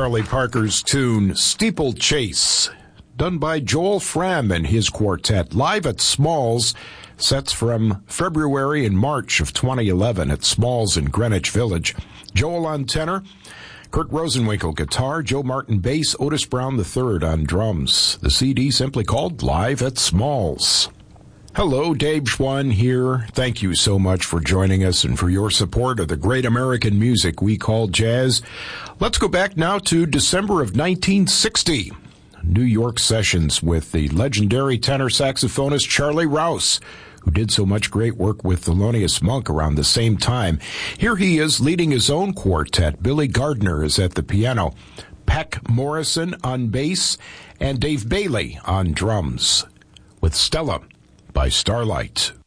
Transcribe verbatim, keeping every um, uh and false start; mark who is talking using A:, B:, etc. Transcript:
A: Charlie Parker's tune, Steeplechase, done by Joel Fram and his quartet, live at Smalls. Sets from February and March of twenty eleven at Smalls in Greenwich Village. Joel on tenor, Kurt Rosenwinkel guitar, Joe Martin bass, Otis Brown the third on drums. The C D simply called Live at Smalls. Hello, Dave Schwann here. Thank you so much for joining us and for your support of the great American music we call jazz. Let's go back now to December of nineteen sixty. New York sessions with the legendary tenor saxophonist Charlie Rouse, who did so much great work with Thelonious Monk around the same time. Here he is leading his own quartet. Billy Gardner is at the piano, Peck Morrison on bass, and Dave Bailey on drums, with Stella by Starlight.